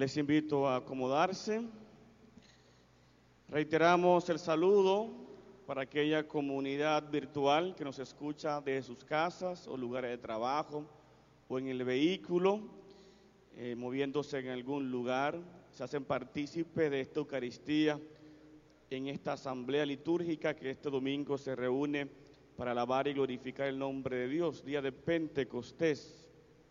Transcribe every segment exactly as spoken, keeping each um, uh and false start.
Les invito a acomodarse. Reiteramos el saludo para aquella comunidad virtual que nos escucha desde sus casas o lugares de trabajo o en el vehículo, eh, moviéndose en algún lugar. Se hacen partícipes de esta Eucaristía en esta asamblea litúrgica que este domingo se reúne para alabar y glorificar el nombre de Dios, día de Pentecostés.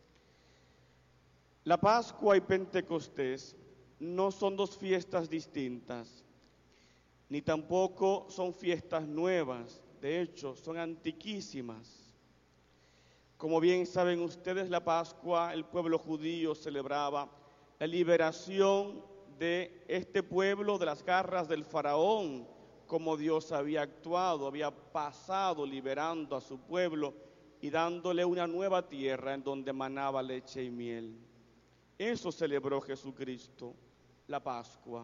La Pascua y Pentecostés no son dos fiestas distintas, ni tampoco son fiestas nuevas, de hecho son antiquísimas. Como bien saben ustedes, la Pascua, el pueblo judío celebraba la liberación de este pueblo de las garras del faraón, como Dios había actuado, había pasado liberando a su pueblo y dándole una nueva tierra en donde manaba leche y miel. Eso celebró Jesucristo, la Pascua.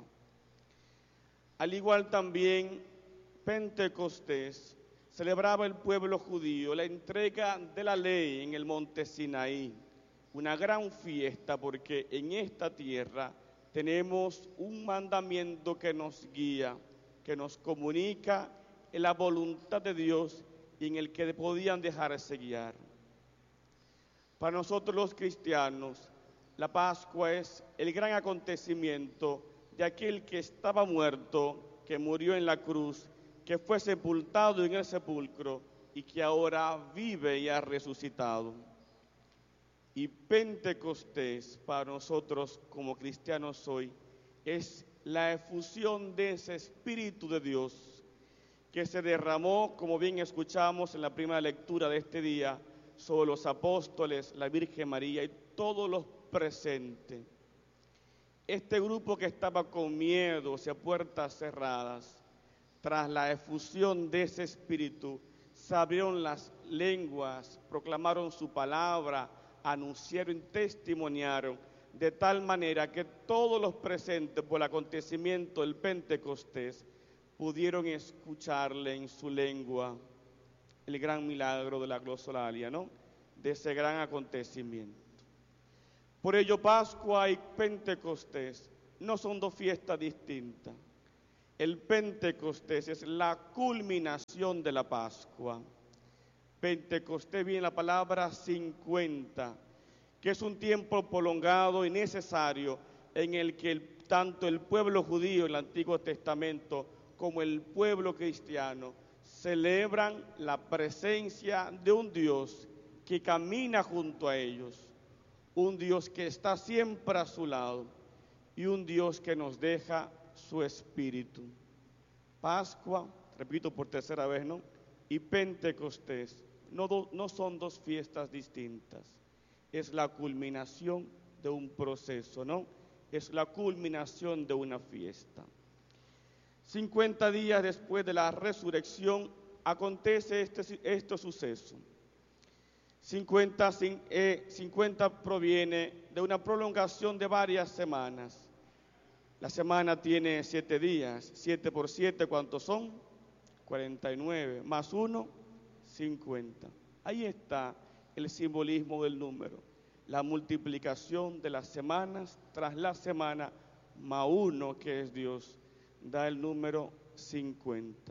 Al igual también, Pentecostés celebraba el pueblo judío la entrega de la ley en el monte Sinaí, una gran fiesta porque en esta tierra tenemos un mandamiento que nos guía, que nos comunica en la voluntad de Dios y en el que podían dejarse guiar. Para nosotros los cristianos, la Pascua es el gran acontecimiento de aquel que estaba muerto, que murió en la cruz, que fue sepultado en el sepulcro y que ahora vive y ha resucitado. Y Pentecostés para nosotros como cristianos hoy es la efusión de ese Espíritu de Dios que se derramó, como bien escuchamos en la primera lectura de este día, sobre los apóstoles, la Virgen María y todos los presentes. Este grupo que estaba con miedo hacia puertas cerradas, tras la efusión de ese Espíritu, se abrieron las lenguas, proclamaron su palabra, anunciaron y testimoniaron, de tal manera que todos los presentes por el acontecimiento del Pentecostés pudieron escucharle en su lengua el gran milagro de la glosolalia, ¿no? De ese gran acontecimiento. Por ello, Pascua y Pentecostés no son dos fiestas distintas. El Pentecostés es la culminación de la Pascua. Pentecostés viene la palabra cincuenta, que es un tiempo prolongado y necesario en el que el, tanto el pueblo judío en el Antiguo Testamento como el pueblo cristiano celebran la presencia de un Dios que camina junto a ellos, un Dios que está siempre a su lado y un Dios que nos deja su Espíritu. Pascua, repito por tercera vez, ¿no? Y Pentecostés no, do, no son dos fiestas distintas, es la culminación de un proceso, ¿no? Es la culminación de una fiesta. cincuenta días después de la resurrección acontece este, este suceso. cincuenta, eh, cincuenta proviene de una prolongación de varias semanas. La semana tiene siete días, siete por siete, ¿cuántos son? cuarenta y nueve, más uno, cincuenta. Ahí está el simbolismo del número, la multiplicación de las semanas tras la semana, más uno que es Dios, da el número cincuenta.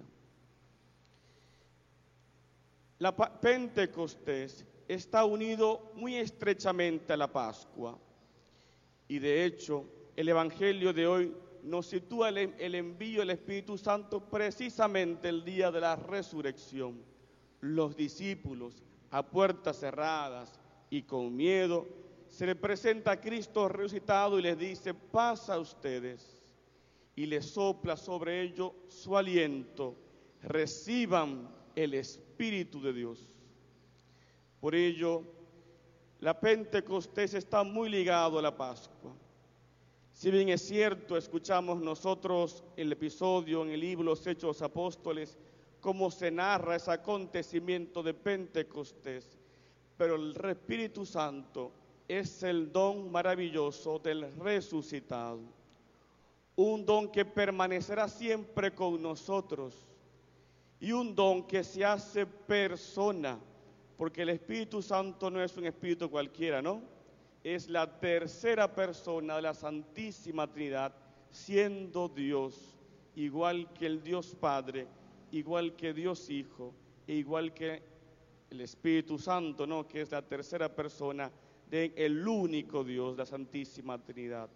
La Pentecostés está unido muy estrechamente a la Pascua y de hecho el Evangelio de hoy nos sitúa el, el envío del Espíritu Santo precisamente el día de la resurrección. Los discípulos, a puertas cerradas y con miedo, se le presenta a Cristo resucitado y les dice: paz a ustedes, y les sopla sobre ellos su aliento, reciban el Espíritu de Dios. Por ello, la Pentecostés está muy ligado a la Pascua. Si bien es cierto, escuchamos nosotros el episodio en el libro Los Hechos de los Apóstoles, cómo se narra ese acontecimiento de Pentecostés, pero el Espíritu Santo es el don maravilloso del resucitado, un don que permanecerá siempre con nosotros y un don que se hace persona, porque el Espíritu Santo no es un espíritu cualquiera, ¿no? es la tercera persona de la Santísima Trinidad, siendo Dios, igual que el Dios Padre, igual que Dios Hijo, e igual que el Espíritu Santo, ¿no?, que es la tercera persona del único Dios, la Santísima Trinidad.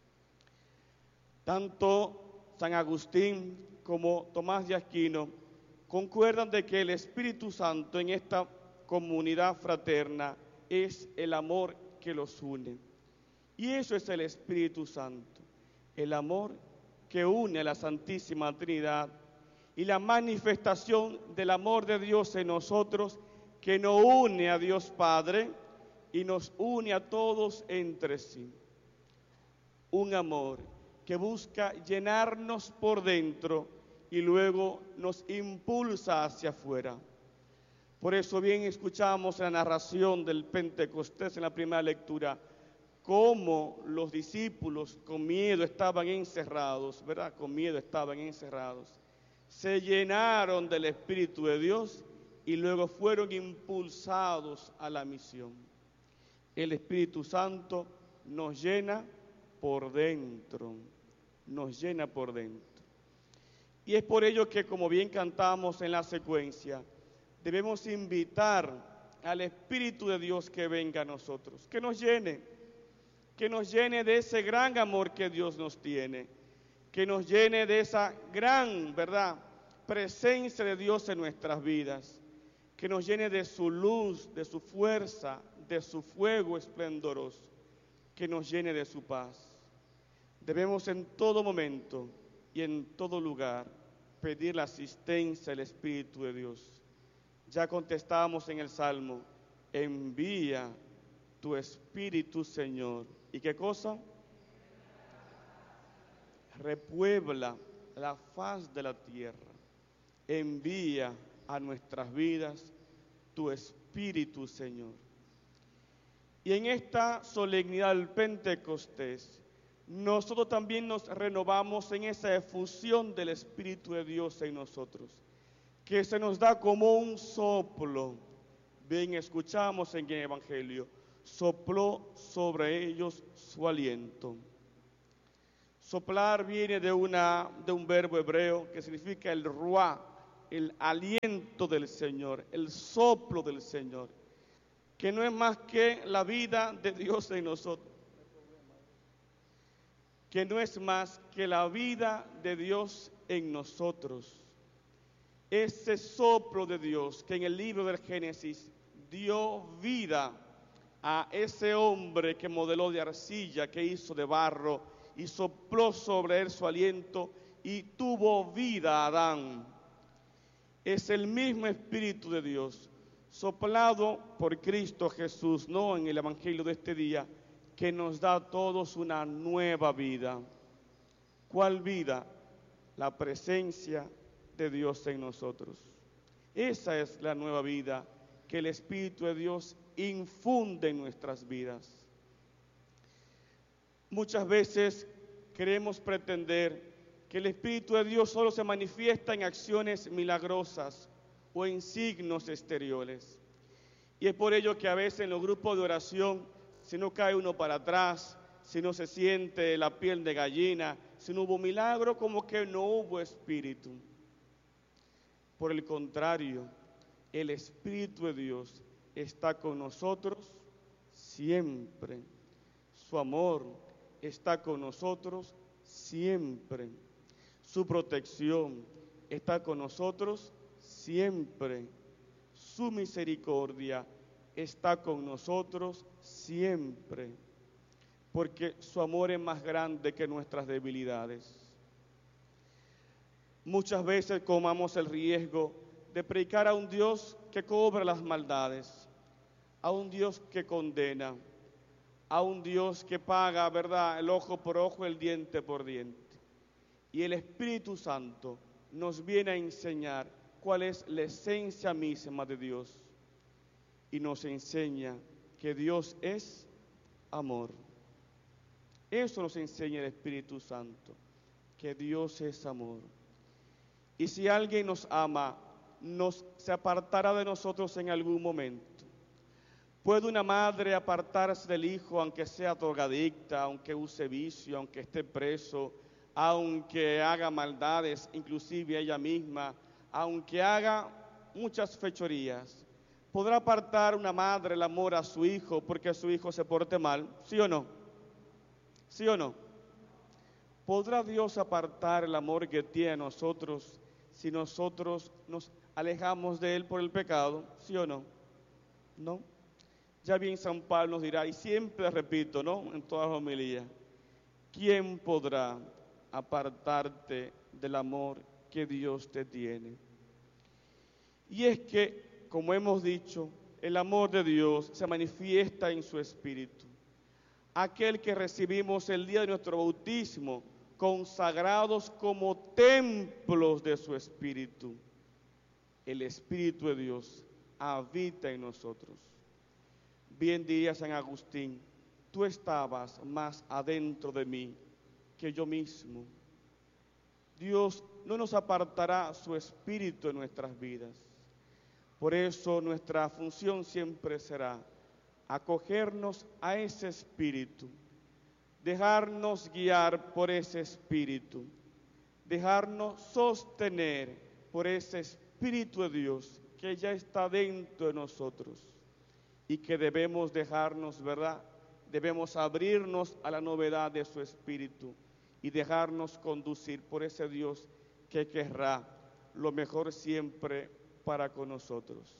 Tanto San Agustín como Tomás de Aquino concuerdan de que el Espíritu Santo en esta comunidad fraterna es el amor que los une. Y eso es el Espíritu Santo, el amor que une a la Santísima Trinidad y la manifestación del amor de Dios en nosotros, que nos une a Dios Padre y nos une a todos entre sí. Un amor que busca llenarnos por dentro y luego nos impulsa hacia afuera. Por eso bien escuchamos en la narración del Pentecostés en la primera lectura, cómo los discípulos con miedo estaban encerrados, ¿verdad? Con miedo estaban encerrados. Se llenaron del Espíritu de Dios y luego fueron impulsados a la misión. El Espíritu Santo nos llena por dentro, nos llena por dentro. Y es por ello que, como bien cantamos en la secuencia, debemos invitar al Espíritu de Dios que venga a nosotros, que nos llene, que nos llene de ese gran amor que Dios nos tiene, que nos llene de esa gran, ¿verdad?, presencia de Dios en nuestras vidas, que nos llene de su luz, de su fuerza, de su fuego esplendoroso, que nos llene de su paz. Debemos en todo momento y en todo lugar pedir la asistencia del Espíritu de Dios. Ya contestábamos en el Salmo, envía tu Espíritu, Señor. ¿Y qué cosa? Repuebla la faz de la tierra. Envía a nuestras vidas tu Espíritu, Señor. Y en esta solemnidad del Pentecostés, nosotros también nos renovamos en esa efusión del Espíritu de Dios en nosotros, que se nos da como un soplo. Bien, escuchamos en el Evangelio, sopló sobre ellos su aliento. Soplar viene de, una, de un verbo hebreo que significa el ruá, el aliento del Señor, el soplo del Señor, que no es más que la vida de Dios en nosotros, que no es más que la vida de Dios en nosotros. Ese soplo de Dios que en el libro del Génesis dio vida a ese hombre que modeló de arcilla, que hizo de barro, y sopló sobre él su aliento y tuvo vida a Adán. Es el mismo Espíritu de Dios, soplado por Cristo Jesús, no en el Evangelio de este día, que nos da a todos una nueva vida. ¿Cuál vida? La presencia de Dios en nosotros. Esa es la nueva vida que el Espíritu de Dios infunde en nuestras vidas. Muchas veces queremos pretender que el Espíritu de Dios solo se manifiesta en acciones milagrosas o en signos exteriores. Y es por ello que a veces en los grupos de oración, si no cae uno para atrás, si no se siente la piel de gallina, si no hubo milagro, como que no hubo Espíritu. Por el contrario, el Espíritu de Dios está con nosotros siempre. Su amor está con nosotros siempre. Su protección está con nosotros siempre. Su misericordia está con nosotros siempre. Porque su amor es más grande que nuestras debilidades. Muchas veces tomamos el riesgo de predicar a un Dios que cobra las maldades, a un Dios que condena, a un Dios que paga, ¿verdad?, el ojo por ojo, el diente por diente. Y el Espíritu Santo nos viene a enseñar cuál es la esencia misma de Dios. Y nos enseña que Dios es amor. Eso nos enseña el Espíritu Santo, que Dios es amor. Y si alguien nos ama, nos, se apartará de nosotros en algún momento. ¿Puede una madre apartarse del hijo aunque sea drogadicta, aunque use vicio, aunque esté preso, aunque haga maldades, inclusive ella misma, aunque haga muchas fechorías? ¿Podrá apartar una madre el amor a su hijo porque su hijo se porte mal? ¿Sí o no? ¿Sí o no? ¿Podrá Dios apartar el amor que tiene a nosotros si nosotros nos alejamos de Él por el pecado? ¿Sí o no? No. Ya bien San Pablo nos dirá, y siempre repito, ¿no?, en todas las homilías, ¿quién podrá apartarte del amor que Dios te tiene? Y es que, como hemos dicho, el amor de Dios se manifiesta en su Espíritu. Aquel que recibimos el día de nuestro bautismo, consagrados como templos de su Espíritu. El Espíritu de Dios habita en nosotros. Bien diría San Agustín, tú estabas más adentro de mí que yo mismo. Dios no nos apartará su Espíritu en nuestras vidas. Por eso nuestra función siempre será acogernos a ese Espíritu, dejarnos guiar por ese Espíritu, dejarnos sostener por ese Espíritu de Dios que ya está dentro de nosotros y que debemos dejarnos, ¿verdad? Debemos abrirnos a la novedad de su Espíritu y dejarnos conducir por ese Dios que querrá lo mejor siempre para con nosotros.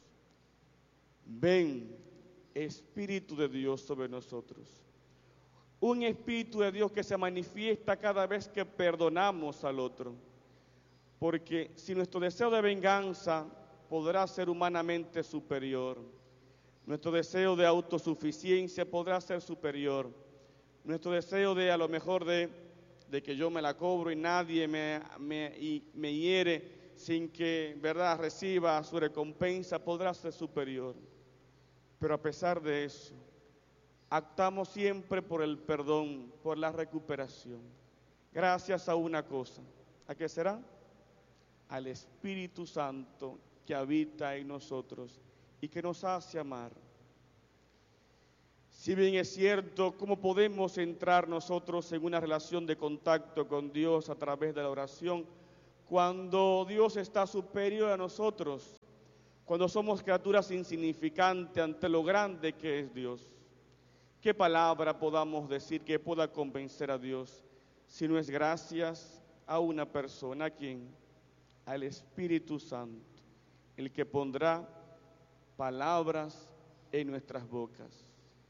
Ven, Espíritu de Dios sobre nosotros. Un Espíritu de Dios que se manifiesta cada vez que perdonamos al otro. Porque si nuestro deseo de venganza podrá ser humanamente superior, nuestro deseo de autosuficiencia podrá ser superior, nuestro deseo de a lo mejor de, de que yo me la cobro y nadie me, me, y me hiere sin que, ¿verdad?, reciba su recompensa, podrá ser superior. Pero a pesar de eso, actuamos siempre por el perdón, por la recuperación. Gracias a una cosa. ¿A qué será? Al Espíritu Santo que habita en nosotros y que nos hace amar. Si bien es cierto, ¿cómo podemos entrar nosotros en una relación de contacto con Dios a través de la oración cuando Dios está superior a nosotros? Cuando somos criaturas insignificantes ante lo grande que es Dios. ¿Qué palabra podamos decir que pueda convencer a Dios si no es gracias a una persona? ¿A quién? Al Espíritu Santo, el que pondrá palabras en nuestras bocas.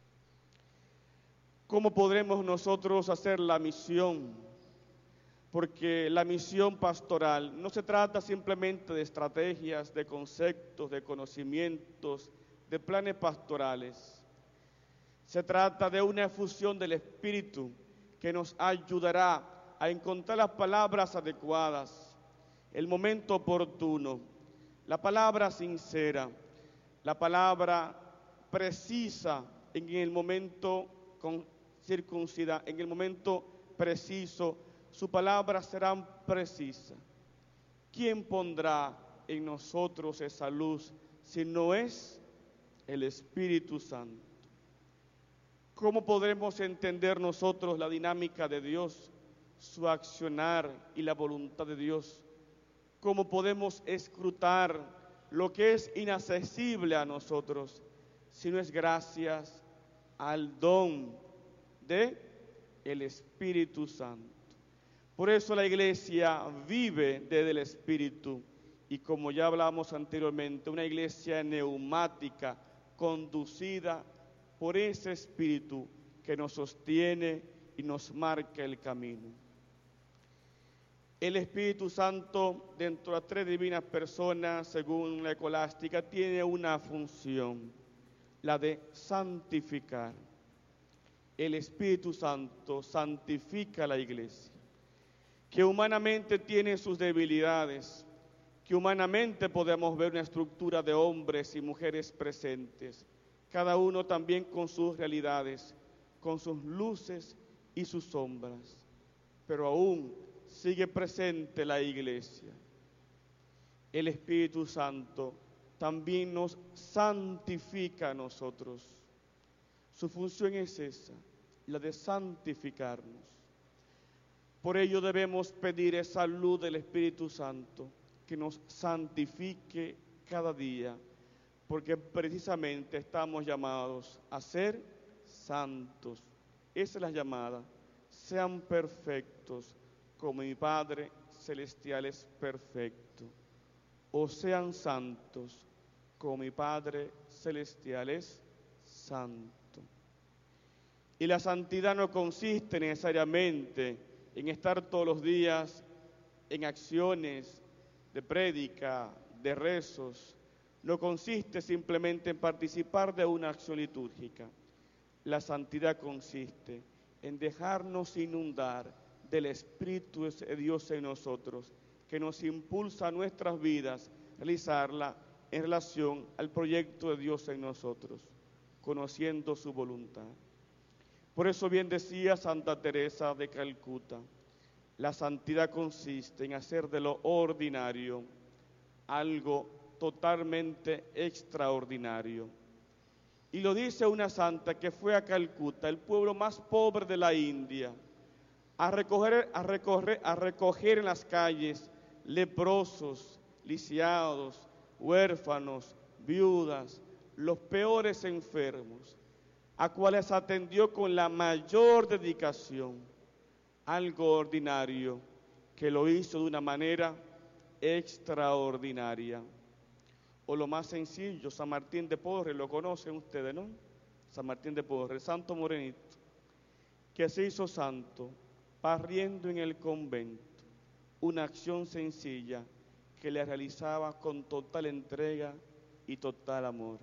¿Cómo podremos nosotros hacer la misión? Porque la misión pastoral no se trata simplemente de estrategias, de conceptos, de conocimientos, de planes pastorales. Se trata de una efusión del Espíritu que nos ayudará a encontrar las palabras adecuadas, el momento oportuno, la palabra sincera, la palabra precisa en el momento circuncida, en el momento preciso. Su palabra será precisa. ¿Quién pondrá en nosotros esa luz si no es el Espíritu Santo? ¿Cómo podremos entender nosotros la dinámica de Dios, su accionar y la voluntad de Dios? ¿Cómo podemos escrutar lo que es inaccesible a nosotros si no es gracias al don de el Espíritu Santo? Por eso la Iglesia vive desde el Espíritu y, como ya hablamos anteriormente, una iglesia neumática, conducida por ese Espíritu que nos sostiene y nos marca el camino. El Espíritu Santo, dentro de las tres divinas personas, según la escolástica, tiene una función, la de santificar. El Espíritu Santo santifica a la iglesia, que humanamente tiene sus debilidades, que humanamente podemos ver una estructura de hombres y mujeres presentes, cada uno también con sus realidades, con sus luces y sus sombras, pero aún sigue presente la iglesia. El Espíritu Santo también nos santifica a nosotros. Su función es esa, la de santificarnos. Por ello debemos pedir esa luz del Espíritu Santo que nos santifique cada día, porque precisamente estamos llamados a ser santos. Esa es la llamada. Sean perfectos como mi Padre Celestial es perfecto. O sean santos como mi Padre Celestial es santo. Y la santidad no consiste necesariamente en estar todos los días en acciones de prédica, de rezos. No consiste simplemente en participar de una acción litúrgica. La santidad consiste en dejarnos inundar del Espíritu de Dios en nosotros, que nos impulsa a nuestras vidas a realizarla en relación al proyecto de Dios en nosotros, conociendo su voluntad. Por eso bien decía Santa Teresa de Calcuta, la santidad consiste en hacer de lo ordinario algo totalmente extraordinario. Y lo dice una santa que fue a Calcuta, el pueblo más pobre de la India, a recoger, a recoger, a recoger en las calles leprosos, lisiados, huérfanos, viudas, los peores enfermos, a cuales atendió con la mayor dedicación, algo ordinario, que lo hizo de una manera extraordinaria. O lo más sencillo, San Martín de Porres, lo conocen ustedes, ¿no? San Martín de Porres, santo morenito, que se hizo santo barriendo en el convento, una acción sencilla que le realizaba con total entrega y total amor.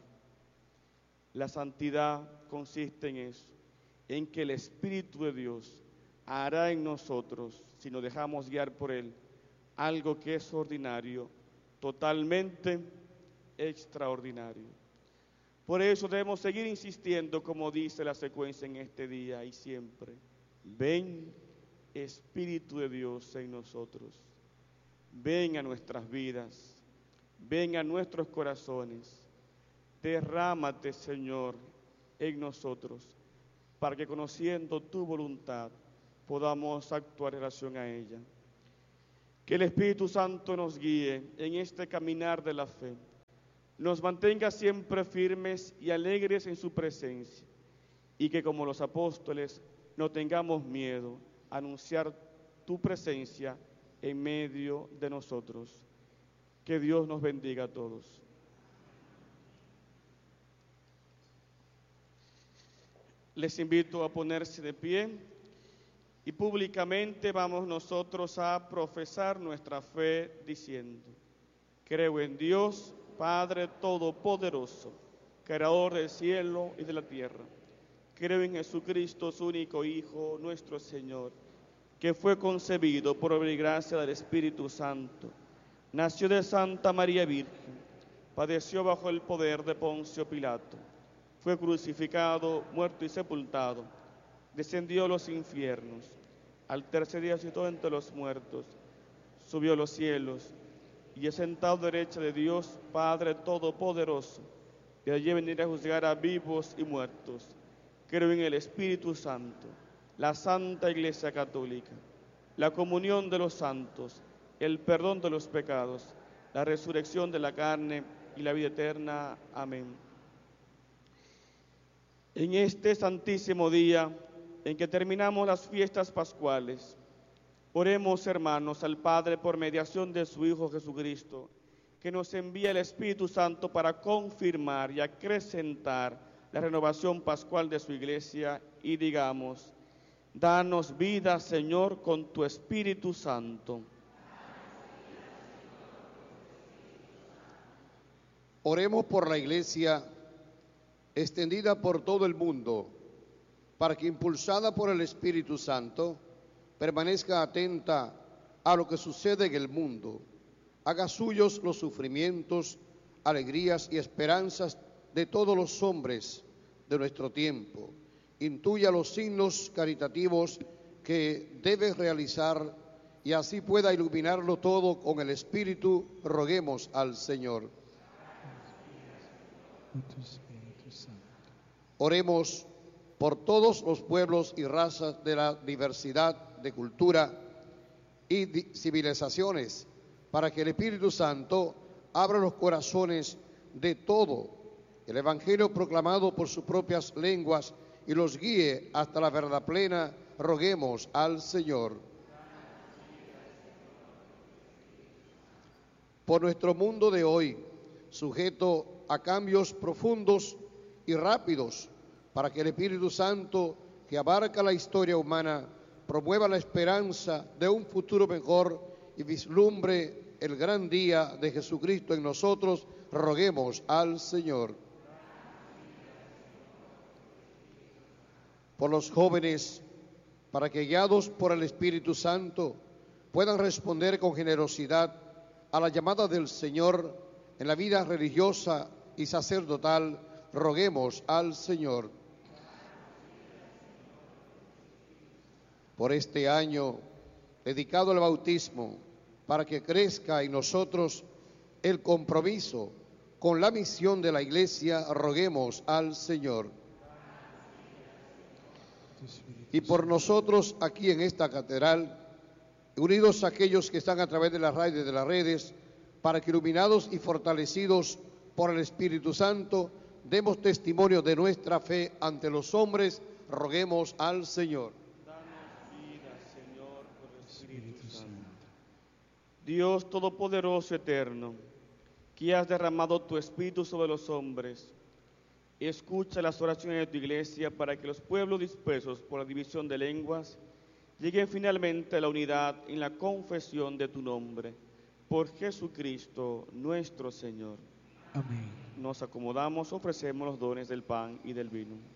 La santidad consiste en eso, en que el Espíritu de Dios hará en nosotros, si nos dejamos guiar por Él, algo que es ordinario, totalmente extraordinario. Por eso debemos seguir insistiendo, como dice la secuencia en este día y siempre. Ven, Espíritu de Dios en nosotros. Ven a nuestras vidas, ven a nuestros corazones. Derrámate, Señor, en nosotros, para que conociendo tu voluntad podamos actuar en relación a ella. Que el Espíritu Santo nos guíe en este caminar de la fe, nos mantenga siempre firmes y alegres en su presencia, y que como los apóstoles no tengamos miedo a anunciar tu presencia en medio de nosotros. Que Dios nos bendiga a todos. Les invito a ponerse de pie y públicamente vamos nosotros a profesar nuestra fe diciendo: creo en Dios, Padre Todopoderoso, Creador del cielo y de la tierra. Creo en Jesucristo, su único Hijo, nuestro Señor, que fue concebido por obra y gracia del Espíritu Santo. Nació de Santa María Virgen, padeció bajo el poder de Poncio Pilato, fue crucificado, muerto y sepultado, descendió a los infiernos, al tercer día resucitó entre los muertos, subió a los cielos y es sentado a la derecha de Dios Padre Todopoderoso, de allí venirá a juzgar a vivos y muertos. Creo en el Espíritu Santo, la Santa Iglesia Católica, la comunión de los santos, el perdón de los pecados, la resurrección de la carne y la vida eterna. Amén. En este santísimo día en que terminamos las fiestas pascuales, oremos, hermanos, al Padre por mediación de su Hijo Jesucristo, que nos envía el Espíritu Santo para confirmar y acrecentar la renovación pascual de su Iglesia, y digamos: danos vida, Señor, con tu Espíritu Santo. Oremos por la Iglesia extendida por todo el mundo, para que, impulsada por el Espíritu Santo, permanezca atenta a lo que sucede en el mundo, haga suyos los sufrimientos, alegrías y esperanzas de todos los hombres de nuestro tiempo, intuya los signos caritativos que debe realizar y así pueda iluminarlo todo con el Espíritu. Roguemos al Señor. Oremos por todos los pueblos y razas de la diversidad de cultura y di- civilizaciones, para que el Espíritu Santo abra los corazones de todo el Evangelio proclamado por sus propias lenguas y los guíe hasta la verdad plena, roguemos al Señor. Por nuestro mundo de hoy, sujeto a cambios profundos y rápidos, para que el Espíritu Santo, que abarca la historia humana, promueva la esperanza de un futuro mejor y vislumbre el gran día de Jesucristo en nosotros, roguemos al Señor. Por los jóvenes, para que guiados por el Espíritu Santo puedan responder con generosidad a la llamada del Señor en la vida religiosa y sacerdotal, roguemos al Señor. Por este año dedicado al bautismo, para que crezca en nosotros el compromiso con la misión de la Iglesia, roguemos al Señor. Y por nosotros aquí en esta catedral, unidos a aquellos que están a través de las radios y de las redes, para que iluminados y fortalecidos por el Espíritu Santo, demos testimonio de nuestra fe ante los hombres, roguemos al Señor. Danos vida, Señor, por el Espíritu Santo. Dios Todopoderoso, eterno, que has derramado tu Espíritu sobre los hombres, escucha las oraciones de tu Iglesia para que los pueblos dispersos por la división de lenguas lleguen finalmente a la unidad en la confesión de tu nombre. Por Jesucristo nuestro Señor. Amén. Nos acomodamos, ofrecemos los dones del pan y del vino.